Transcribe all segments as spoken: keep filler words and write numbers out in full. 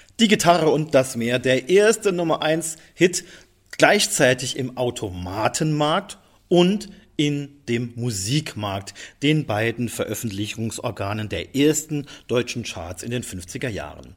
Die Gitarre und das Meer, der erste Nummer eins Hit gleichzeitig im Automatenmarkt und in dem Musikmarkt, den beiden Veröffentlichungsorganen der ersten deutschen Charts in den fünfziger Jahren.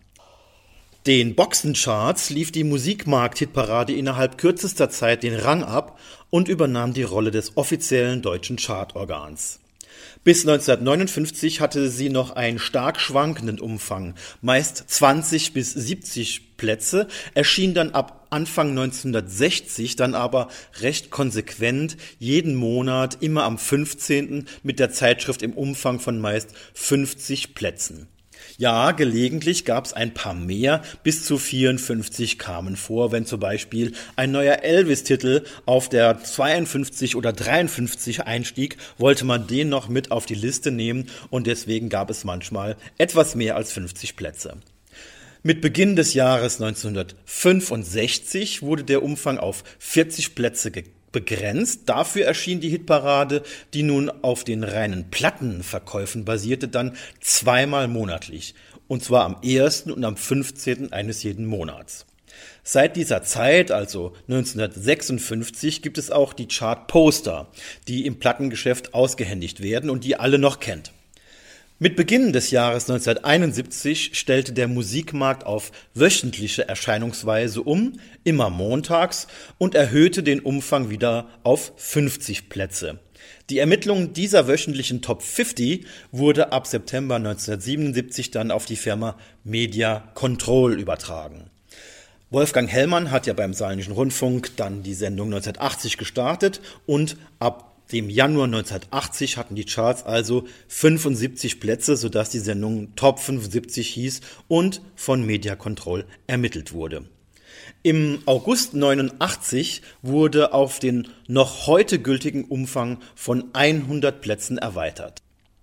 Den Boxencharts lief die Musikmarkt-Hitparade innerhalb kürzester Zeit den Rang ab und übernahm die Rolle des offiziellen deutschen Chartorgans. Bis neunzehnhundertneunundfünfzig hatte sie noch einen stark schwankenden Umfang, meist zwanzig bis siebzig Plätze, erschien dann ab Anfang neunzehnhundertsechzig dann aber recht konsequent jeden Monat immer am fünfzehnten mit der Zeitschrift im Umfang von meist fünfzig Plätzen. Ja, gelegentlich gab es ein paar mehr, bis zu vierundfünfzig kamen vor, wenn zum Beispiel ein neuer Elvis-Titel auf der zweiundfünfzig oder dreiundfünfzig einstieg, wollte man den noch mit auf die Liste nehmen und deswegen gab es manchmal etwas mehr als fünfzig Plätze. Mit Beginn des Jahres neunzehnhundertfünfundsechzig wurde der Umfang auf vierzig Plätze gegeben. Begrenzt. Dafür erschien die Hitparade, die nun auf den reinen Plattenverkäufen basierte, dann zweimal monatlich. Und zwar am ersten und am fünfzehnten eines jeden Monats. Seit dieser Zeit, also neunzehnhundertsechsundfünfzig, gibt es auch die Chartposter, die im Plattengeschäft ausgehändigt werden und die alle noch kennt. Mit Beginn des Jahres neunzehnhunderteinundsiebzig stellte der Musikmarkt auf wöchentliche Erscheinungsweise um, immer montags, und erhöhte den Umfang wieder auf fünfzig Plätze. Die Ermittlung dieser wöchentlichen Top fünfzig wurde ab September neunzehnhundertsiebenundsiebzig dann auf die Firma Media Control übertragen. Wolfgang Hellmann hat ja beim Saarländischen Rundfunk dann die Sendung neunzehnhundertachtzig gestartet und ab dem Januar neunzehnhundertachtzig hatten die Charts also fünfundsiebzig Plätze, sodass die Sendung Top fünfundsiebzig hieß und von Media Control ermittelt wurde. Im August neunundachtzig wurde auf den noch heute gültigen Umfang von hundert Plätzen erweitert.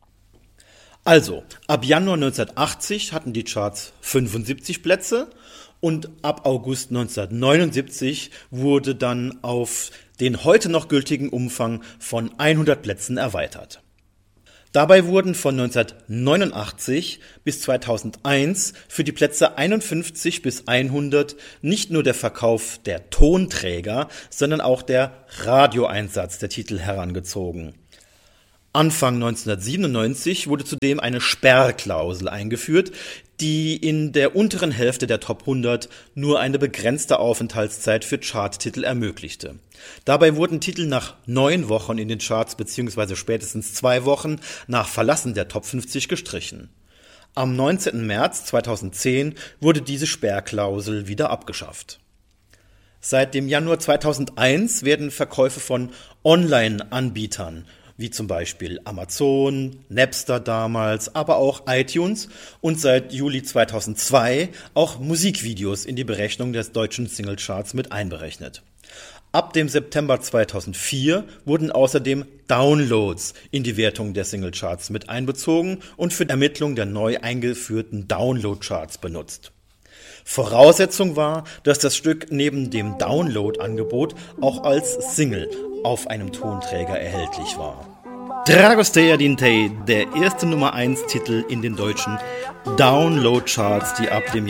Also, ab Januar neunzehnhundertachtzig hatten die Charts fünfundsiebzig Plätze und ab August neunzehnhundertneunundsiebzig wurde dann auf den heute noch gültigen Umfang von hundert Plätzen erweitert. Dabei wurden von neunzehnhundertneunundachtzig bis zweitausendeins für die Plätze einundfünfzig bis hundert nicht nur der Verkauf der Tonträger, sondern auch der Radioeinsatz der Titel herangezogen. Anfang neunzehnhundertsiebenundneunzig wurde zudem eine Sperrklausel eingeführt, die in der unteren Hälfte der Top hundert nur eine begrenzte Aufenthaltszeit für Charttitel ermöglichte. Dabei wurden Titel nach neun Wochen in den Charts bzw. spätestens zwei Wochen nach Verlassen der Top fünfzig gestrichen. Am neunzehnten März zweitausendzehn wurde diese Sperrklausel wieder abgeschafft. Seit dem Januar zweitausendeins werden Verkäufe von Online-Anbietern wie zum Beispiel Amazon, Napster damals, aber auch iTunes und seit Juli zweitausendzwei auch Musikvideos in die Berechnung des deutschen Singlecharts mit einberechnet. Ab dem September zweitausendvier wurden außerdem Downloads in die Wertung der Singlecharts mit einbezogen und für die Ermittlung der neu eingeführten Downloadcharts benutzt. Voraussetzung war, dass das Stück neben dem Download-Angebot auch als Single auf einem Tonträger erhältlich war. Dragostea Dintei, der erste Nummer eins Titel in den deutschen Download-Charts, die ab dem